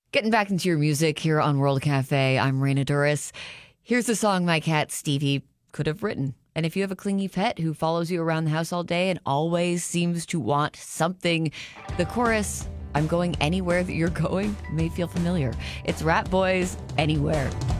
Getting back into your music here on World Cafe, I'm Raina Duris. Here's a song my cat Stevie could have written. And if you have a clingy pet who follows you around the house all day and always seems to want something, the chorus, I'm going anywhere that you're going, may feel familiar. It's Rat Boys, Anywhere.